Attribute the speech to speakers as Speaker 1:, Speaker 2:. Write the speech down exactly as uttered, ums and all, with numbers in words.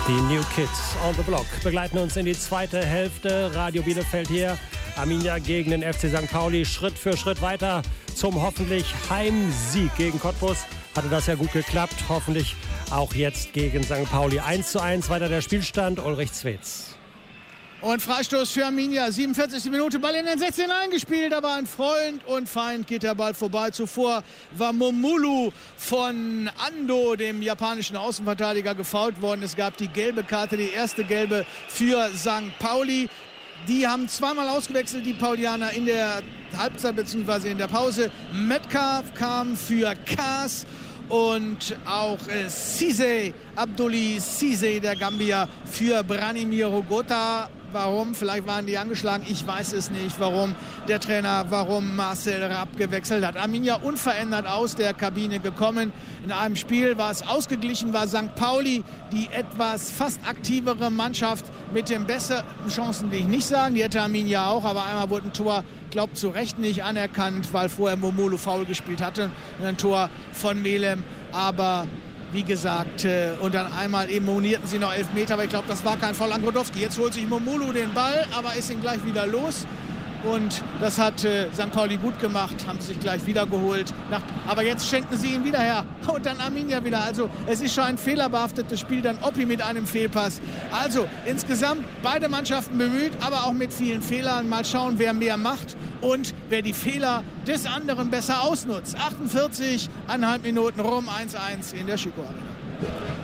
Speaker 1: Die New Kids on the Block begleiten uns in die zweite Hälfte. Radio Bielefeld hier. Arminia gegen den F C Sankt Pauli. Schritt für Schritt weiter zum hoffentlich Heimsieg gegen Cottbus. Hatte das ja gut geklappt. Hoffentlich auch jetzt gegen Sankt Pauli. eins zu eins weiter der Spielstand. Ulrich Zwetz.
Speaker 2: Und Freistoß für Arminia, siebenundvierzigste Minute, Ball in den sechzehn eingespielt, aber an Freund und Feind geht der Ball vorbei. Zuvor war Momulu von Ando, dem japanischen Außenverteidiger, gefoult worden. Es gab die gelbe Karte, die erste gelbe für Sankt Pauli. Die haben zweimal ausgewechselt, die Paulianer, in der Halbzeit bzw. in der Pause. Metcalf kam für Kaas. Und auch äh, Cisse, Abdoulaye Cisse, der Gambier, für Branimir Rogota. Warum? Vielleicht waren die angeschlagen. Ich weiß es nicht, warum der Trainer, warum Marcel Rapp gewechselt hat. Arminia unverändert aus der Kabine gekommen. In einem Spiel war es ausgeglichen, war Sankt Pauli die etwas fast aktivere Mannschaft mit den besseren Chancen, will ich nicht sagen. Die hätte Arminia auch, aber einmal wurde ein Tor, glaubt zu Recht nicht anerkannt, weil vorher Momolo faul gespielt hatte. Ein Tor von Melem, aber wie gesagt, äh, und dann einmal eben monierten sie noch elf Meter, aber ich glaube, das war kein Foul an Grodowski. Jetzt holt sich Momolo den Ball, aber ist ihn gleich wieder los. Und das hat äh, Sankt Pauli gut gemacht, haben sich gleich wieder geholt. Nach, aber jetzt schenken sie ihn wieder her. Und dann Arminia wieder. Also es ist schon ein fehlerbehaftetes Spiel. Dann Oppi mit einem Fehlpass. Also insgesamt beide Mannschaften bemüht, aber auch mit vielen Fehlern. Mal schauen, wer mehr macht und wer die Fehler des anderen besser ausnutzt. achtundvierzig, eineinhalb Minuten rum, eins eins in der Schüko Arena.